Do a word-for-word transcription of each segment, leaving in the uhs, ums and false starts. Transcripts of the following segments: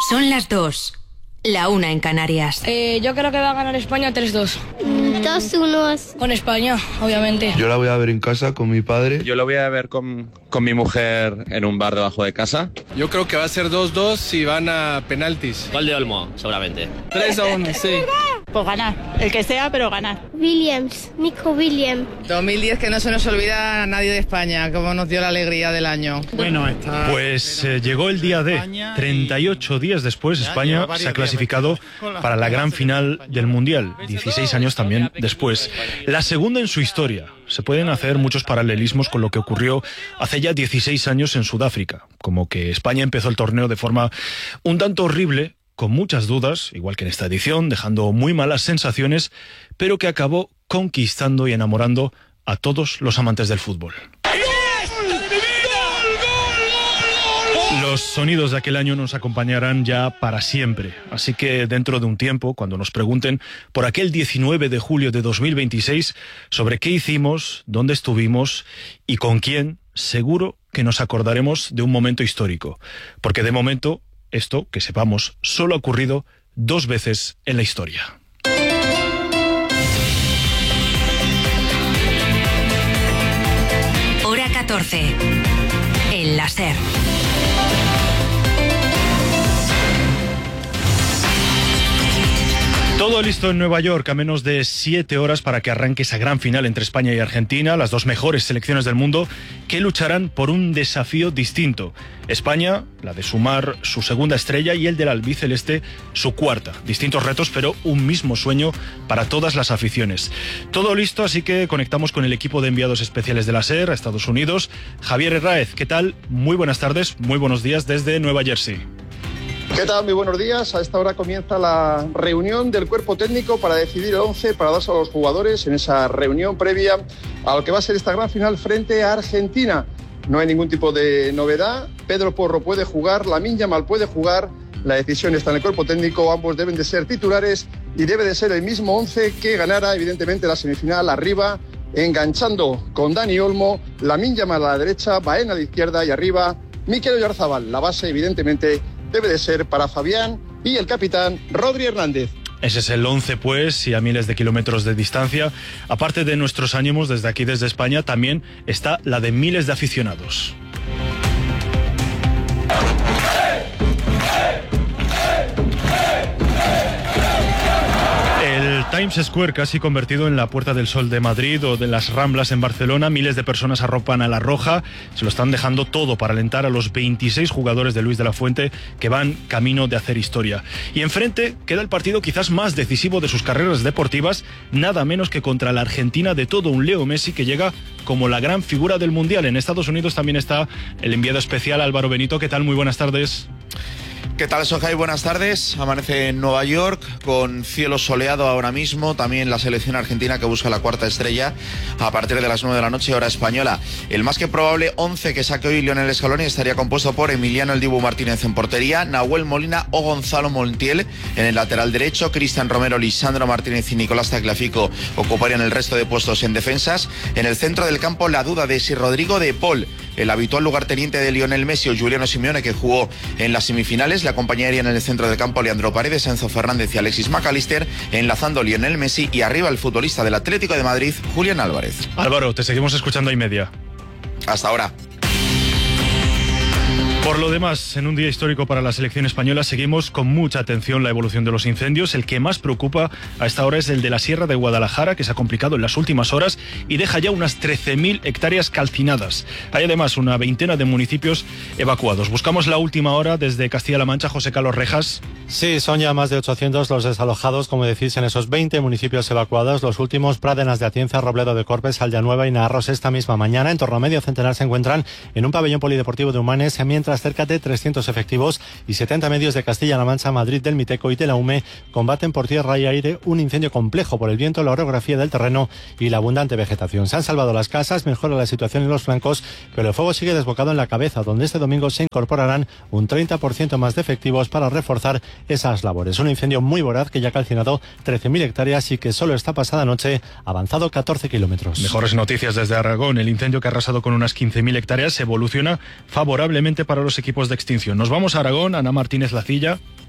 Son las dos. La una en Canarias. Eh, yo creo que va a ganar España tres dos. dos uno. Con España, obviamente. Yo la voy a ver en casa con mi padre. Yo la voy a ver con, con mi mujer en un bar debajo de casa. Yo creo que va a ser dos dos y van a penaltis. Gol de Olmo, seguramente. tres a uno, sí. Pues ganar, el que sea, pero ganar. Williams, Nico Williams. dos mil diez, que no se nos olvida a nadie de España, como nos dio la alegría del año. Bueno, está... Pues eh, llegó el día D. treinta y ocho días después, España se ha clasificado para la gran final del Mundial. dieciséis años también después. La segunda en su historia. Se pueden hacer muchos paralelismos con lo que ocurrió hace ya dieciséis años en Sudáfrica. Como que España empezó el torneo de forma un tanto horrible, con muchas dudas, igual que en esta edición, dejando muy malas sensaciones, pero que acabó conquistando y enamorando a todos los amantes del fútbol. Los sonidos de aquel año nos acompañarán ya para siempre, así que dentro de un tiempo, cuando nos pregunten por aquel diecinueve de julio de dos mil veintiséis, sobre qué hicimos, dónde estuvimos y con quién, seguro que nos acordaremos de un momento histórico, porque de momento esto, que sepamos, solo ha ocurrido dos veces en la historia. Hora catorce. El láser. Todo listo en Nueva York, a menos de siete horas para que arranque esa gran final entre España y Argentina, las dos mejores selecciones del mundo, que lucharán por un desafío distinto. España, la de sumar su segunda estrella, y el del albiceleste, su cuarta. Distintos retos, pero un mismo sueño para todas las aficiones. Todo listo, así que conectamos con el equipo de enviados especiales de la SER a Estados Unidos. Javier Herráez, ¿qué tal? Muy buenas tardes, muy buenos días desde Nueva Jersey. ¿Qué tal? Muy buenos días. A esta hora comienza la reunión del cuerpo técnico para decidir el once para darse a los jugadores en esa reunión previa a lo que va a ser esta gran final frente a Argentina. No hay ningún tipo de novedad. Pedro Porro puede jugar, Lamine Yamal puede jugar. La decisión está en el cuerpo técnico. Ambos deben de ser titulares y debe de ser el mismo once que ganara, evidentemente, la semifinal arriba, enganchando con Dani Olmo, Lamine Yamal a la derecha, Baena a la izquierda y arriba Mikel Oyarzabal. La base, evidentemente, debe de ser para Fabián y el capitán Rodri Hernández. Ese es el once, pues, y a miles de kilómetros de distancia. Aparte de nuestros ánimos desde aquí, desde España, también está la de miles de aficionados. El Times Square, casi convertido en la Puerta del Sol de Madrid o de las Ramblas en Barcelona, miles de personas arropan a la roja, se lo están dejando todo para alentar a los veintiséis jugadores de Luis de la Fuente que van camino de hacer historia. Y enfrente queda el partido quizás más decisivo de sus carreras deportivas, nada menos que contra la Argentina de todo un Leo Messi, que llega como la gran figura del Mundial. En Estados Unidos también está el enviado especial Álvaro Benito. ¿Qué tal? Muy buenas tardes. ¿Qué tal, Sonjay? Buenas tardes. Amanece en Nueva York con cielo soleado ahora mismo. También la selección argentina que busca la cuarta estrella a partir de las nueve de la noche, hora española. El más que probable once que saque hoy Lionel Scaloni estaría compuesto por Emiliano El Dibu Martínez en portería, Nahuel Molina o Gonzalo Montiel en el lateral derecho, Cristian Romero, Lisandro Martínez y Nicolás Tagliafico ocuparían el resto de puestos en defensas. En el centro del campo, la duda de si Rodrigo de Paul, el habitual lugarteniente de Lionel Messi, o Juliano Simeone, que jugó en las semifinales, le acompañarían en el centro del campo Leandro Paredes, Enzo Fernández y Alexis McAllister, enlazando Lionel Messi, y arriba el futbolista del Atlético de Madrid, Julián Álvarez. Álvaro, te seguimos escuchando a y media. Hasta ahora. Por lo demás, en un día histórico para la selección española, seguimos con mucha atención la evolución de los incendios. El que más preocupa a esta hora es el de la Sierra de Guadalajara, que se ha complicado en las últimas horas y deja ya unas trece mil hectáreas calcinadas. Hay además una veintena de municipios evacuados. Buscamos la última hora desde Castilla-La Mancha. José Carlos Rejas. Sí, son ya más de ochocientos los desalojados, como decís, en esos veinte municipios evacuados. Los últimos, Pradenas de Atienza, Robledo de Corpes, Aldeanueva y Narros. Esta misma mañana, en torno a medio centenar se encuentran en un pabellón polideportivo de Humanes, mientras cerca de trescientos efectivos y setenta medios de Castilla-La Mancha, Madrid, del Miteco y de la U M E combaten por tierra y aire un incendio complejo por el viento, la orografía del terreno y la abundante vegetación. Se han salvado las casas, mejora la situación en los flancos, pero el fuego sigue desbocado en la cabeza, donde este domingo se incorporarán un treinta por ciento más de efectivos para reforzar esas labores. Un incendio muy voraz que ya ha calcinado trece mil hectáreas y que solo esta pasada noche ha avanzado catorce kilómetros. Mejores noticias desde Aragón. El incendio, que ha arrasado con unas quince mil hectáreas, evoluciona favorablemente para los equipos de extinción. Nos vamos a Aragón. Ana Martínez Lacilla.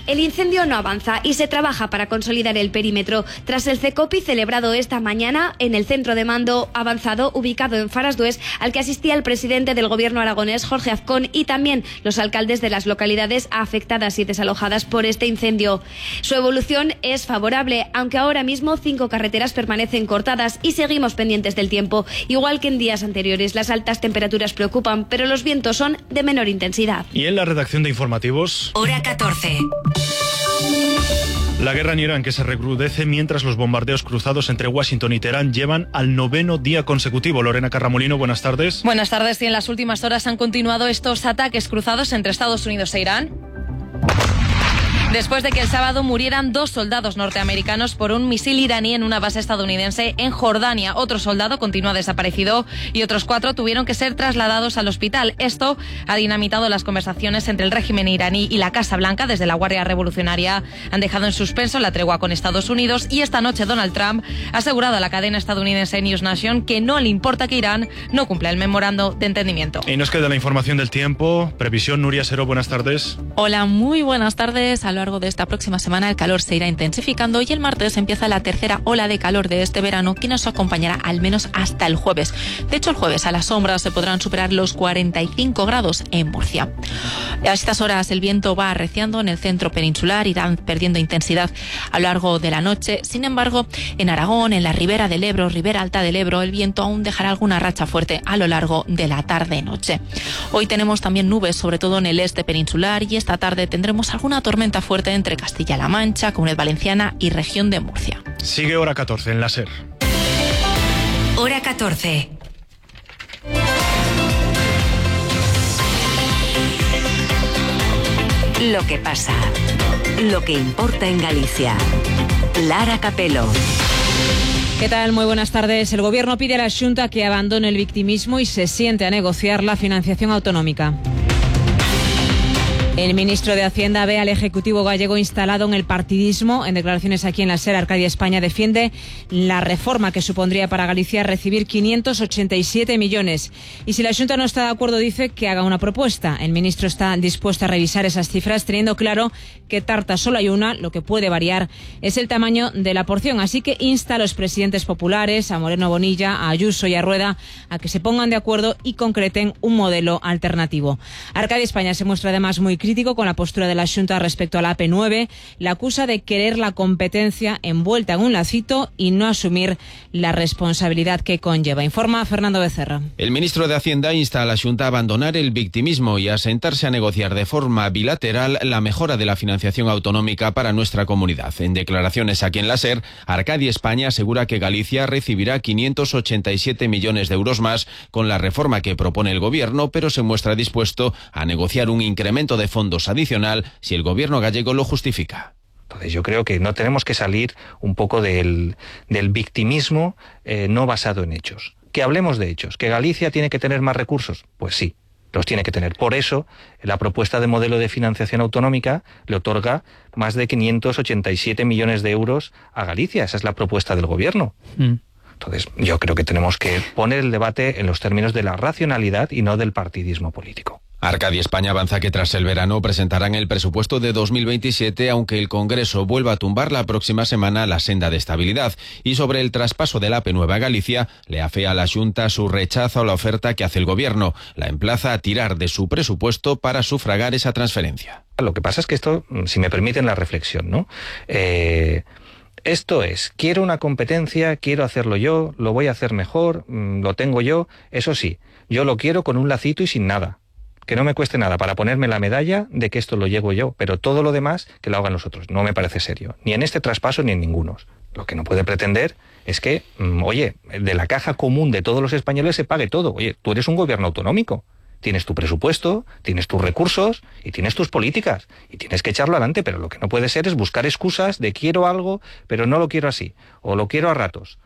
El incendio no avanza y se trabaja para consolidar el perímetro. Tras el CECOPI celebrado esta mañana en el centro de mando avanzado ubicado en Farasdués, al que asistía el presidente del gobierno aragonés, Jorge Azcón, y también los alcaldes de las localidades afectadas y desalojadas por este incendio. Su evolución es favorable, aunque ahora mismo cinco carreteras permanecen cortadas y seguimos pendientes del tiempo. Igual que en días anteriores, las altas temperaturas preocupan, pero los vientos son de menor intensidad. Y en la redacción de informativos... Hora catorce. La guerra en Irán, que se recrudece mientras los bombardeos cruzados entre Washington y Teherán llevan al noveno día consecutivo. Lorena Carramolino, buenas tardes. Buenas tardes. Y en las últimas horas han continuado estos ataques cruzados entre Estados Unidos e Irán, después de que el sábado murieran dos soldados norteamericanos por un misil iraní en una base estadounidense en Jordania. Otro soldado continúa desaparecido y otros cuatro tuvieron que ser trasladados al hospital. Esto ha dinamitado las conversaciones entre el régimen iraní y la Casa Blanca. Desde la Guardia Revolucionaria han dejado en suspenso la tregua con Estados Unidos y esta noche Donald Trump ha asegurado a la cadena estadounidense News Nation que no le importa que Irán no cumpla el memorando de entendimiento. Y nos queda la información del tiempo. Previsión, Nuria Seró, buenas tardes. Hola, muy buenas tardes. A lo largo de esta próxima semana el calor se irá intensificando y el martes empieza la tercera ola de calor de este verano que nos acompañará al menos hasta el jueves. De hecho, el jueves a la sombra se podrán superar los cuarenta y cinco grados en Murcia. A estas horas el viento va arreciando en el centro peninsular, irán perdiendo intensidad a lo largo de la noche. Sin embargo, en Aragón, en la ribera del Ebro, ribera alta del Ebro, el viento aún dejará alguna racha fuerte a lo largo de la tarde-noche. Hoy tenemos también nubes, sobre todo en el este peninsular, y esta tarde tendremos alguna tormenta fuerte entre Castilla-La Mancha, Comunidad Valenciana y región de Murcia. Sigue Hora catorce en la SER. Hora catorce. Lo que pasa, lo que importa en Galicia. Lara Capelo. ¿Qué tal? Muy buenas tardes. El Gobierno pide a la Xunta que abandone el victimismo y se siente a negociar la financiación autonómica. El ministro de Hacienda ve al Ejecutivo gallego instalado en el partidismo. En declaraciones aquí en la SER, Arcadia España defiende la reforma que supondría para Galicia recibir quinientos ochenta y siete millones. Y si la Xunta no está de acuerdo, dice que haga una propuesta. El ministro está dispuesto a revisar esas cifras, teniendo claro que tarta solo hay una. Lo que puede variar es el tamaño de la porción. Así que insta a los presidentes populares, a Moreno Bonilla, a Ayuso y a Rueda, a que se pongan de acuerdo y concreten un modelo alternativo. Arcadia España se muestra además muy crítico con la postura de la Xunta respecto a la A P nueve. La acusa de querer la competencia envuelta en un lacito y no asumir la responsabilidad que conlleva. Informa Fernando Becerra. El ministro de Hacienda insta a la Xunta a abandonar el victimismo y a sentarse a negociar de forma bilateral la mejora de la financiación autonómica para nuestra comunidad. En declaraciones aquí en la SER, Arcadia España asegura que Galicia recibirá quinientos ochenta y siete millones de euros más con la reforma que propone el Gobierno, pero se muestra dispuesto a negociar un incremento de fondos adicional si el Gobierno gallego lo justifica. Entonces yo creo que no tenemos que salir un poco del, del victimismo eh, no basado en hechos. Que hablemos de hechos. ¿Que Galicia tiene que tener más recursos? Pues sí, los tiene que tener. Por eso la propuesta de modelo de financiación autonómica le otorga más de quinientos ochenta y siete millones de euros a Galicia. Esa es la propuesta del Gobierno. Mm. Entonces yo creo que tenemos que poner el debate en los términos de la racionalidad y no del partidismo político. Arcadia España avanza que tras el verano presentarán el presupuesto de dos mil veintisiete, aunque el Congreso vuelva a tumbar la próxima semana la senda de estabilidad. Y sobre el traspaso de la A P nueve a Galicia, le afea a la Xunta su rechazo a la oferta que hace el Gobierno. La emplaza a tirar de su presupuesto para sufragar esa transferencia. Lo que pasa es que esto, si me permiten la reflexión, ¿no? Eh... Esto es, quiero una competencia, quiero hacerlo yo, lo voy a hacer mejor, lo tengo yo. Eso sí, yo lo quiero con un lacito y sin nada. Que no me cueste nada para ponerme la medalla de que esto lo llevo yo, pero todo lo demás que lo hagan los otros. No me parece serio, ni en este traspaso ni en ninguno. Lo que no puede pretender es que, oye, de la caja común de todos los españoles se pague todo. Oye, tú eres un gobierno autonómico. Tienes tu presupuesto, tienes tus recursos y tienes tus políticas. Y tienes que echarlo adelante, pero lo que no puede ser es buscar excusas de quiero algo, pero no lo quiero así. O lo quiero a ratos.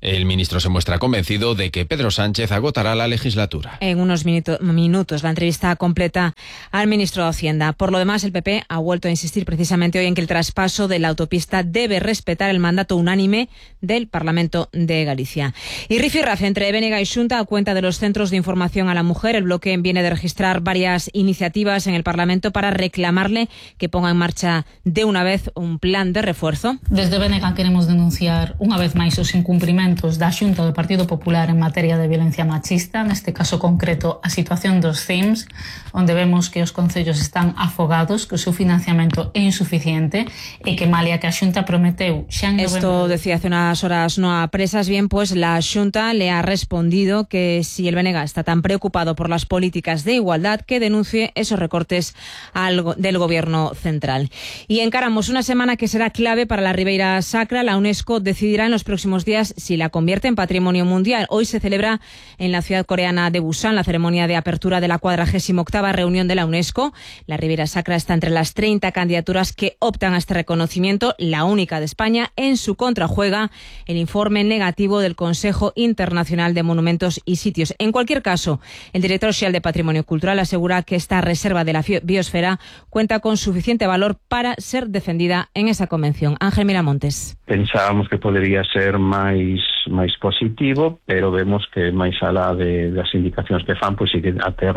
El ministro se muestra convencido de que Pedro Sánchez agotará la legislatura. En unos minuto, minutos la entrevista completa al ministro de Hacienda. Por lo demás, el P P ha vuelto a insistir precisamente hoy en que el traspaso de la autopista debe respetar el mandato unánime del Parlamento de Galicia. Y rifirrafe entre Bénega y Xunta a cuenta de los centros de información a la mujer. El bloque viene de registrar varias iniciativas en el Parlamento para reclamarle que ponga en marcha de una vez un plan de refuerzo. Desde Bénega queremos denunciar unha vez máis os incumprimentos da Xunta do Partido Popular en materia de violencia machista, neste caso concreto a situación dos C I M S, onde vemos que os concellos están afogados, que o seu financiamento é insuficiente e que malia que a Xunta prometeu xa en Esto decía hace unas horas no a Presas. Bien, pues la Xunta le ha respondido que si el Bénega está tan preocupado por las políticas de igualdad, que denuncie esos recortes al, del gobierno central. Y encaramos una semana que será clave para la Ribeira Sacra. La UNESCO decidirá en los próximos días si la convierte en patrimonio mundial. Hoy se celebra en la ciudad coreana de Busan la ceremonia de apertura de la cuadragésima octava reunión de la UNESCO. La Ribeira Sacra está entre las treinta candidaturas que optan a este reconocimiento, la única de España. En su contra juega el informe negativo del Consejo Internacional de Monumentos y Sitios. En cualquier caso, el director xeral de Patrimonio Cultural asegura que esta reserva de la biosfera cuenta con suficiente valor para ser defendida en esa convención. Ángel Miramontes. Pensábamos que podría ser máis máis positivo, pero vemos que máis alá de, das indicacións que fan, pois sigue a ter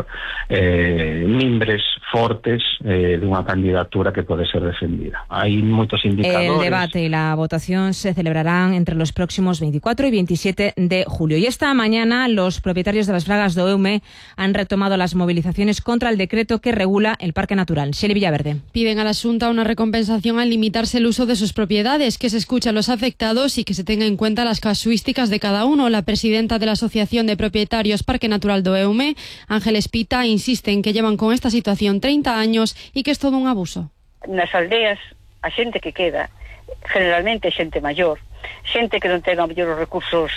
eh, mimbres fortes eh, dunha candidatura que pode ser defendida. Hai moitos indicadores. El debate y la votación se celebrarán entre los próximos veinticuatro y veintisiete de julio. Y esta mañana los propietarios de las fragas do Eume han retomado las movilizaciones contra el decreto que regula el Parque Natural. Xeli Villaverde. Piden a la Xunta una recompensación al limitarse el uso de sus propiedades, que se escuche a los afectados y que se tenga en cuenta las casuísticas de cada uno. La presidenta de la Asociación de Propietarios Parque Natural do Eume, Ángeles Pita, insiste en que llevan con esta situación treinta años y que es todo un abuso. Nas aldeas, a xente que queda, generalmente xente maior, xente que non ten a mellor os recursos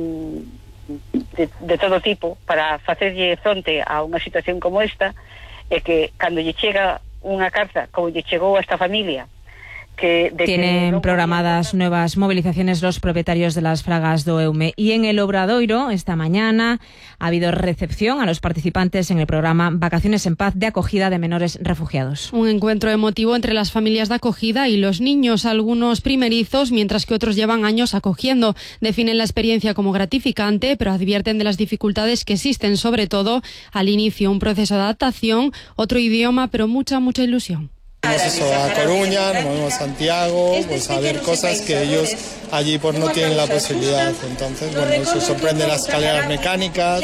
de, de todo tipo para facerlle fronte a unha situación como esta, e que cando lle chega unha carta como lle chegou a esta familia, que de tienen que no programadas nuevas movilizaciones los propietarios de las fragas do Eume. Y en el Obradoiro, esta mañana, ha habido recepción a los participantes en el programa Vacaciones en Paz de acogida de menores refugiados. Un encuentro emotivo entre las familias de acogida y los niños, algunos primerizos, mientras que otros llevan años acogiendo. Definen la experiencia como gratificante, pero advierten de las dificultades que existen, sobre todo al inicio, un proceso de adaptación, otro idioma, pero mucha, mucha ilusión. Vamos eso a Coruña, nos movemos a Santiago, pues a ver cosas que ellos allí pues no tienen la posibilidad. Entonces, bueno, eso sorprende las escaleras mecánicas.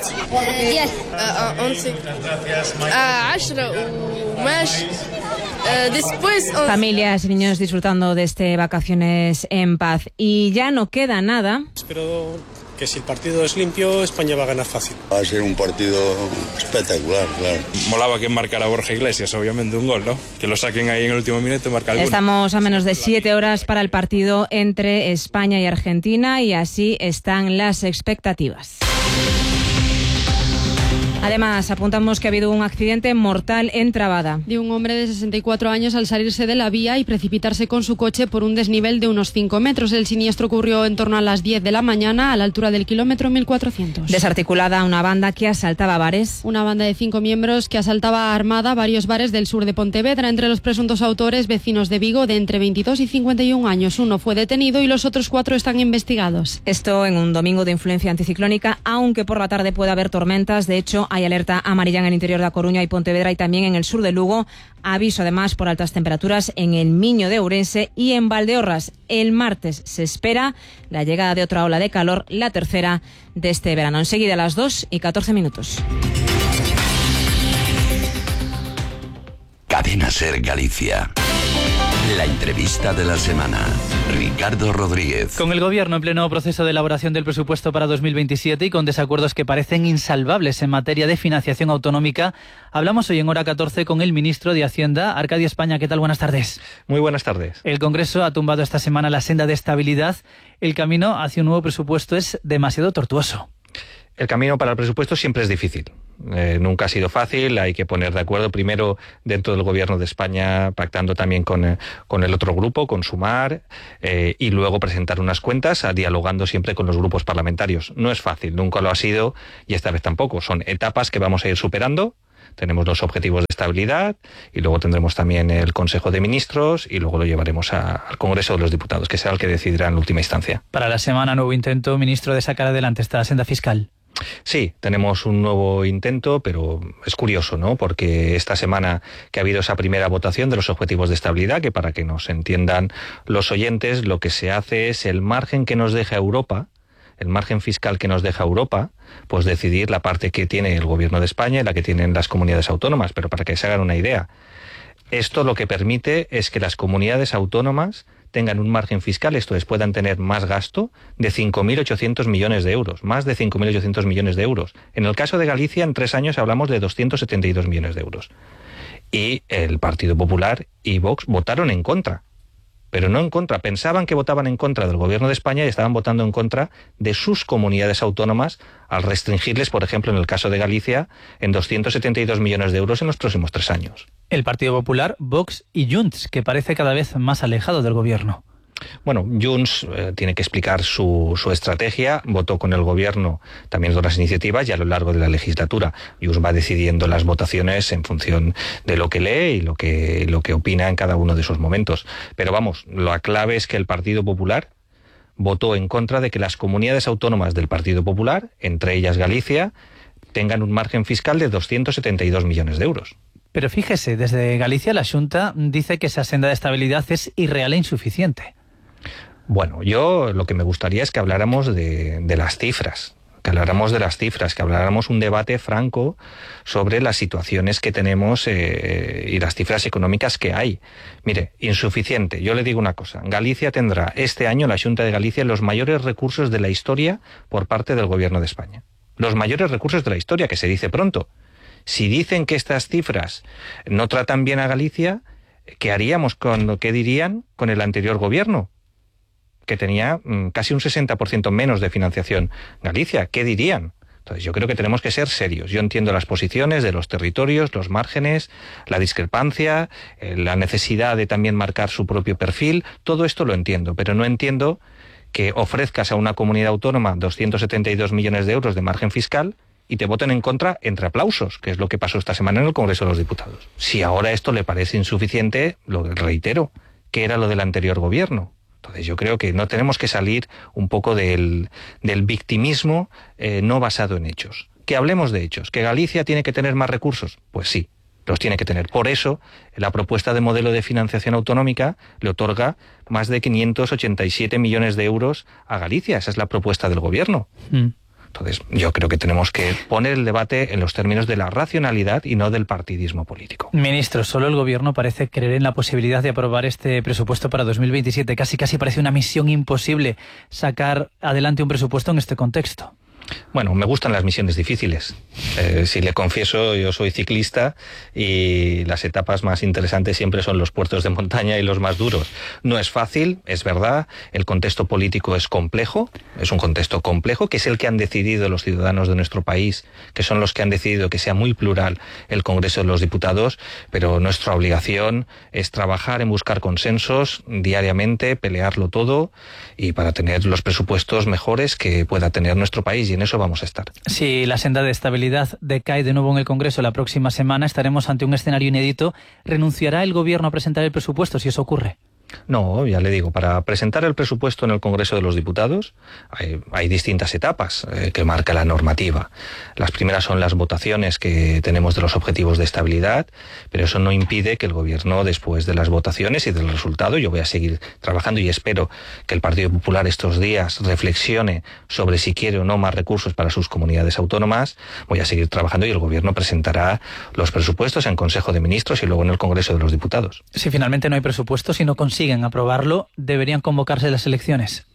Familias y niños disfrutando de este Vacaciones en Paz. Y ya no queda nada. Espero que si el partido es limpio, España va a ganar fácil. Va a ser un partido espectacular, claro. Molaba que marcara Borja Iglesias, obviamente, un gol, ¿no? Que lo saquen ahí en el último minuto y marca alguno. Estamos a menos de siete horas para el partido entre España y Argentina y así están las expectativas. Además, apuntamos que ha habido un accidente mortal en Trabada. De un hombre de sesenta y cuatro años al salirse de la vía y precipitarse con su coche por un desnivel de unos cinco metros. El siniestro ocurrió en torno a las diez de la mañana, a la altura del kilómetro mil cuatrocientos. Desarticulada una banda que asaltaba bares. Una banda de cinco miembros que asaltaba armada varios bares del sur de Pontevedra. Entre los presuntos autores, vecinos de Vigo de entre veintidós y cincuenta y un años. Uno fue detenido y los otros cuatro están investigados. Esto en un domingo de influencia anticiclónica, aunque por la tarde puede haber tormentas. De hecho, hay alerta amarilla en el interior de A Coruña y Pontevedra y también en el sur de Lugo. Aviso además por altas temperaturas en el Miño de Ourense y en Valdeorras. El martes se espera la llegada de otra ola de calor, la tercera de este verano. Enseguida a las dos y catorce minutos. Cadena Ser Galicia. La entrevista de la semana. Ricardo Rodríguez. Con el Gobierno en pleno proceso de elaboración del presupuesto para dos mil veintisiete y con desacuerdos que parecen insalvables en materia de financiación autonómica, hablamos hoy en Hora catorce con el ministro de Hacienda, Arcadio España. ¿Qué tal? Buenas tardes. Muy buenas tardes. El Congreso ha tumbado esta semana la senda de estabilidad. El camino hacia un nuevo presupuesto es demasiado tortuoso. El camino para el presupuesto siempre es difícil. Eh, nunca ha sido fácil, hay que poner de acuerdo primero dentro del Gobierno de España, pactando también con, eh, con el otro grupo, con Sumar, eh, y luego presentar unas cuentas, a, dialogando siempre con los grupos parlamentarios. No es fácil, nunca lo ha sido y esta vez tampoco. Son etapas que vamos a ir superando. Tenemos los objetivos de estabilidad y luego tendremos también el Consejo de Ministros y luego lo llevaremos a, al Congreso de los Diputados, que será el que decidirá en última instancia. Para la semana, nuevo intento, ministro, de sacar adelante esta senda fiscal. Sí, tenemos un nuevo intento, pero es curioso, ¿no? Porque esta semana que ha habido esa primera votación de los objetivos de estabilidad, que para que nos entiendan los oyentes, lo que se hace es el margen que nos deja Europa, el margen fiscal que nos deja Europa, pues decidir la parte que tiene el Gobierno de España y la que tienen las comunidades autónomas. Pero para que se hagan una idea, esto lo que permite es que las comunidades autónomas tengan un margen fiscal, esto es, puedan tener más gasto de cinco mil ochocientos millones de euros, más de cinco mil ochocientos millones de euros. En el caso de Galicia, en tres años hablamos de doscientos setenta y dos millones de euros. Y el Partido Popular y Vox votaron en contra. Pero no en contra, pensaban que votaban en contra del Gobierno de España y estaban votando en contra de sus comunidades autónomas al restringirles, por ejemplo, en el caso de Galicia, en doscientos setenta y dos millones de euros en los próximos tres años. El Partido Popular, Vox y Junts, que parece cada vez más alejado del Gobierno. Bueno, Junts eh, tiene que explicar su, su estrategia, votó con el Gobierno también de otras iniciativas y a lo largo de la legislatura Junts va decidiendo las votaciones en función de lo que lee y lo que, lo que opina en cada uno de esos momentos. Pero vamos, la clave es que el Partido Popular votó en contra de que las comunidades autónomas del Partido Popular, entre ellas Galicia, tengan un margen fiscal de doscientos setenta y dos millones de euros. Pero fíjese, desde Galicia la Xunta dice que esa senda de estabilidad es irreal e insuficiente. Bueno, yo lo que me gustaría es que habláramos de, de las cifras, que habláramos de las cifras, que habláramos un debate franco sobre las situaciones que tenemos eh, y las cifras económicas que hay. Mire, insuficiente. Yo le digo una cosa. Galicia tendrá este año, la Xunta de Galicia, los mayores recursos de la historia por parte del Gobierno de España. Los mayores recursos de la historia, que se dice pronto. Si dicen que estas cifras no tratan bien a Galicia, ¿qué haríamos con, qué dirían con el anterior gobierno? Que tenía mmm, casi un sesenta por ciento menos de financiación. Galicia, ¿qué dirían? Entonces yo creo que tenemos que ser serios. Yo entiendo las posiciones de los territorios, los márgenes, la discrepancia, eh, la necesidad de también marcar su propio perfil. Todo esto lo entiendo, pero no entiendo que ofrezcas a una comunidad autónoma doscientos setenta y dos millones de euros de margen fiscal y te voten en contra entre aplausos, que es lo que pasó esta semana en el Congreso de los Diputados. Si ahora esto le parece insuficiente, lo reitero, que era lo del anterior gobierno. Entonces yo creo que no tenemos que salir un poco del, del victimismo eh, no basado en hechos. Que hablemos de hechos. ¿Que Galicia tiene que tener más recursos? Pues sí, los tiene que tener. Por eso, la propuesta de modelo de financiación autonómica le otorga más de quinientos ochenta y siete millones de euros a Galicia. Esa es la propuesta del gobierno. Mm. Entonces, yo creo que tenemos que poner el debate en los términos de la racionalidad y no del partidismo político. Ministro, solo el Gobierno parece creer en la posibilidad de aprobar este presupuesto para dos mil veintisiete. Casi casi parece una misión imposible sacar adelante un presupuesto en este contexto. Bueno, me gustan las misiones difíciles. Eh, si le confieso, yo soy ciclista y las etapas más interesantes siempre son los puertos de montaña y los más duros. No es fácil, es verdad, el contexto político es complejo, es un contexto complejo, que es el que han decidido los ciudadanos de nuestro país, que son los que han decidido que sea muy plural el Congreso de los Diputados, pero nuestra obligación es trabajar en buscar consensos diariamente, pelearlo todo y para tener los presupuestos mejores que pueda tener nuestro país. Y en eso vamos a estar. Si la senda de estabilidad decae de nuevo en el Congreso la próxima semana, estaremos ante un escenario inédito. ¿Renunciará el Gobierno a presentar el presupuesto si eso ocurre? No, ya le digo, para presentar el presupuesto en el Congreso de los Diputados hay, hay distintas etapas eh, que marca la normativa. Las primeras son las votaciones que tenemos de los objetivos de estabilidad, pero eso no impide que el Gobierno, después de las votaciones y del resultado, yo voy a seguir trabajando y espero que el Partido Popular estos días reflexione sobre si quiere o no más recursos para sus comunidades autónomas. Voy a seguir trabajando y el Gobierno presentará los presupuestos en Consejo de Ministros y luego en el Congreso de los Diputados. Si finalmente no hay presupuesto, si no consiguen aprobarlo, ¿deberían convocarse las elecciones?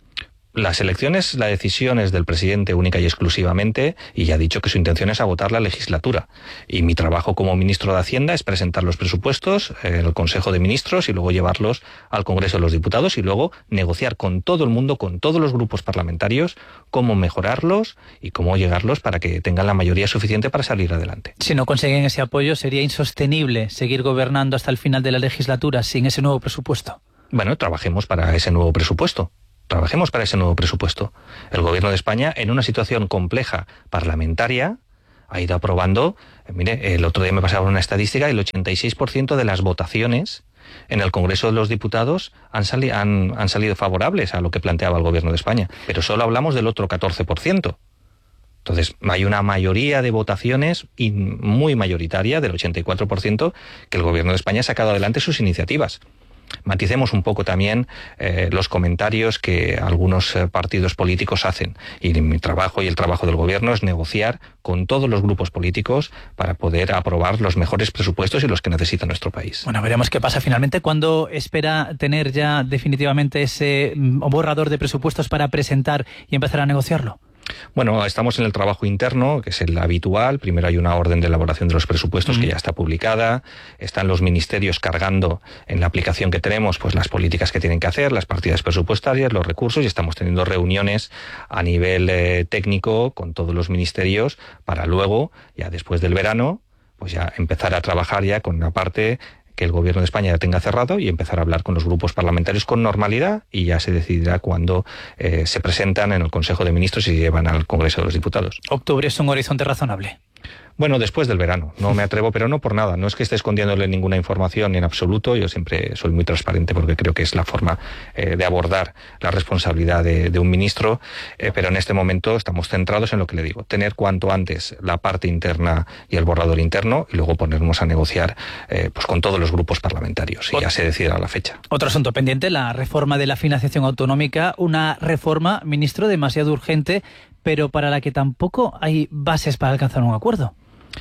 Las elecciones, la decisión es del presidente única y exclusivamente, y ya ha dicho que su intención es agotar la legislatura. Y mi trabajo como ministro de Hacienda es presentar los presupuestos en el Consejo de Ministros y luego llevarlos al Congreso de los Diputados y luego negociar con todo el mundo, con todos los grupos parlamentarios, cómo mejorarlos y cómo llegarlos para que tengan la mayoría suficiente para salir adelante. Si no consiguen ese apoyo, sería insostenible seguir gobernando hasta el final de la legislatura sin ese nuevo presupuesto. Bueno, trabajemos para ese nuevo presupuesto. Trabajemos para ese nuevo presupuesto. El Gobierno de España, en una situación compleja parlamentaria, ha ido aprobando, eh, mire, el otro día me pasaba una estadística, el ochenta y seis por ciento de las votaciones en el Congreso de los Diputados han, sali han, han salido favorables a lo que planteaba el Gobierno de España, pero solo hablamos del otro catorce por ciento. Entonces, hay una mayoría de votaciones y muy mayoritaria, del ochenta y cuatro por ciento, que el Gobierno de España ha sacado adelante sus iniciativas. Maticemos un poco también eh, los comentarios que algunos eh, partidos políticos hacen. Y mi trabajo y el trabajo del Gobierno es negociar con todos los grupos políticos para poder aprobar los mejores presupuestos y los que necesita nuestro país. Bueno, veremos qué pasa finalmente. ¿Cuándo espera tener ya definitivamente ese borrador de presupuestos para presentar y empezar a negociarlo? Bueno, estamos en el trabajo interno, que es el habitual. Primero hay una orden de elaboración de los presupuestos uh-huh. que ya está publicada. Están los ministerios cargando en la aplicación que tenemos pues las políticas que tienen que hacer, las partidas presupuestarias, los recursos, y estamos teniendo reuniones a nivel eh, técnico con todos los ministerios para luego, ya después del verano, pues ya empezar a trabajar ya con una parte que el Gobierno de España ya tenga cerrado y empezar a hablar con los grupos parlamentarios con normalidad, y ya se decidirá cuándo eh, se presentan en el Consejo de Ministros y se llevan al Congreso de los Diputados. ¿Octubre es un horizonte razonable? Bueno, después del verano. No me atrevo, pero no por nada. No es que esté escondiéndole ninguna información en absoluto. Yo siempre soy muy transparente porque creo que es la forma eh, de abordar la responsabilidad de, de un ministro. Eh, pero en este momento estamos centrados en lo que le digo. Tener cuanto antes la parte interna y el borrador interno y luego ponernos a negociar eh, pues con todos los grupos parlamentarios. Y ya se decidirá la fecha. Otro asunto pendiente, la reforma de la financiación autonómica. Una reforma, ministro, demasiado urgente, pero para la que tampoco hay bases para alcanzar un acuerdo.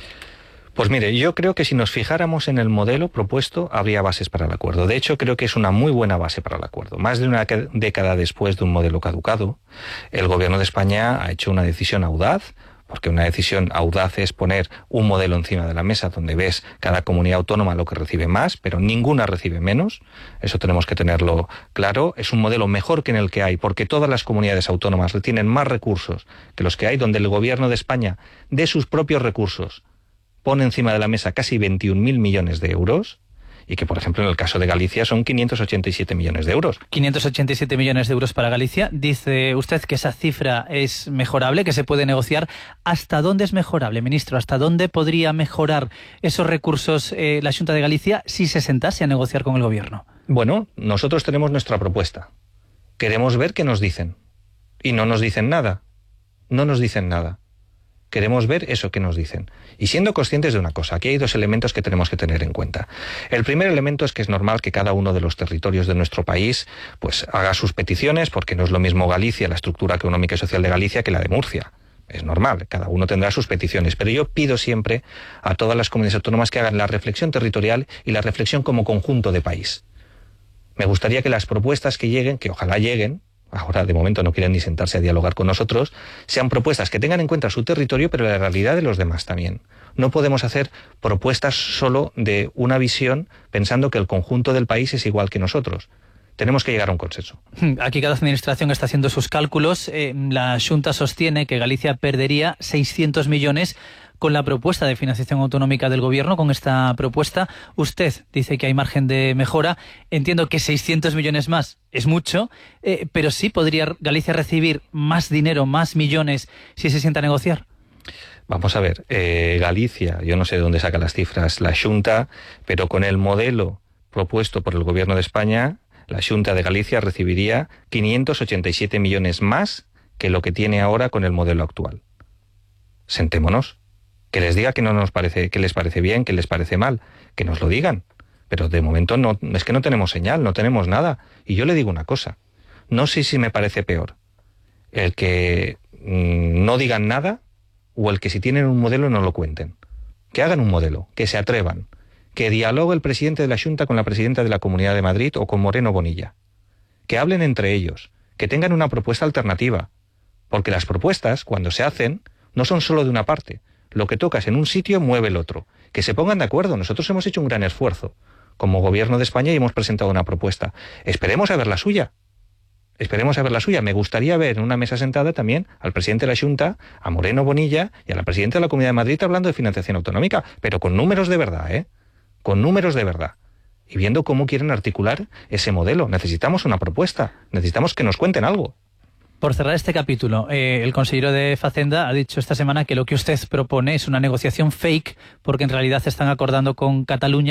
Pues mire, yo creo que si nos fijáramos en el modelo propuesto, habría bases para el acuerdo. De hecho, creo que es una muy buena base para el acuerdo. Más de una década después de un modelo caducado, el Gobierno de España ha hecho una decisión audaz, porque una decisión audaz es poner un modelo encima de la mesa donde ves cada comunidad autónoma lo que recibe más, pero ninguna recibe menos. Eso tenemos que tenerlo claro. Es un modelo mejor que en el que hay, porque todas las comunidades autónomas tienen más recursos que los que hay, donde el Gobierno de España, de sus propios recursos, pone encima de la mesa casi veintiún mil millones de euros, y que, por ejemplo, en el caso de Galicia son quinientos ochenta y siete millones de euros. quinientos ochenta y siete millones de euros para Galicia. Dice usted que esa cifra es mejorable, que se puede negociar. ¿Hasta dónde es mejorable, ministro? ¿Hasta dónde podría mejorar esos recursos eh, la Xunta de Galicia si se sentase a negociar con el Gobierno? Bueno, nosotros tenemos nuestra propuesta. Queremos ver qué nos dicen. Y no nos dicen nada. No nos dicen nada. Queremos ver eso que nos dicen. Y siendo conscientes de una cosa, aquí hay dos elementos que tenemos que tener en cuenta. El primer elemento es que es normal que cada uno de los territorios de nuestro país pues haga sus peticiones, porque no es lo mismo Galicia, la estructura económica y social de Galicia, que la de Murcia. Es normal, cada uno tendrá sus peticiones, pero yo pido siempre a todas las comunidades autónomas que hagan la reflexión territorial y la reflexión como conjunto de país. Me gustaría que las propuestas que lleguen, que ojalá lleguen, ahora de momento no quieren ni sentarse a dialogar con nosotros, sean propuestas que tengan en cuenta su territorio, pero la realidad de los demás también. No podemos hacer propuestas solo de una visión pensando que el conjunto del país es igual que nosotros. Tenemos que llegar a un consenso. Aquí cada administración está haciendo sus cálculos. Eh, la Xunta sostiene que Galicia perdería seiscientos millones con la propuesta de financiación autonómica del Gobierno. Con esta propuesta, usted dice que hay margen de mejora. Entiendo que seiscientos millones más es mucho, eh, pero sí podría Galicia recibir más dinero, más millones, si se sienta a negociar. Vamos a ver, eh, Galicia, yo no sé de dónde saca las cifras la Xunta, pero con el modelo propuesto por el Gobierno de España, la Xunta de Galicia recibiría quinientos ochenta y siete millones más que lo que tiene ahora con el modelo actual. Sentémonos. Que les diga que no nos parece, que les parece bien, que les parece mal, que nos lo digan. Pero de momento no, es que no tenemos señal, no tenemos nada. Y yo le digo una cosa, no sé si me parece peor el que mmm, no digan nada o el que si tienen un modelo no lo cuenten. Que hagan un modelo, que se atrevan, que dialogue el presidente de la Xunta con la presidenta de la Comunidad de Madrid o con Moreno Bonilla. Que hablen entre ellos, que tengan una propuesta alternativa. Porque las propuestas, cuando se hacen, no son solo de una parte. Lo que tocas en un sitio mueve el otro. Que se pongan de acuerdo. Nosotros hemos hecho un gran esfuerzo como Gobierno de España y hemos presentado una propuesta. Esperemos a ver la suya. Esperemos a ver la suya. Me gustaría ver en una mesa sentada también al presidente de la Xunta, a Moreno Bonilla y a la presidenta de la Comunidad de Madrid hablando de financiación autonómica, pero con números de verdad, ¿eh? Con números de verdad. Y viendo cómo quieren articular ese modelo. Necesitamos una propuesta. Necesitamos que nos cuenten algo. Por cerrar este capítulo, eh, el consejero de Facenda ha dicho esta semana que lo que usted propone es una negociación fake porque en realidad están acordando con Cataluña